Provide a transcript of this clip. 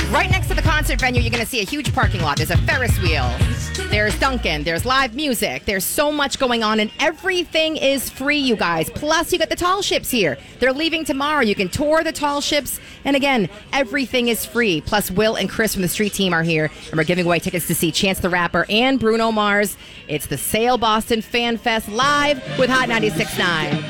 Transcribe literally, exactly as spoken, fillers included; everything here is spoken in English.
Right next to the concert venue, you're going to see a huge parking lot. There's a Ferris wheel. There's Dunkin'. There's live music. There's so much going on, and everything is free, you guys. Plus, you got the tall ships here. They're leaving tomorrow. You can tour the tall ships. And again, everything is free. Plus, Will and Chris from the Street Team are here, and we're giving away tickets to see Chance the Rapper and Bruno Mars. It's the Sale Boston Fan Fest live with Hot ninety-six point nine.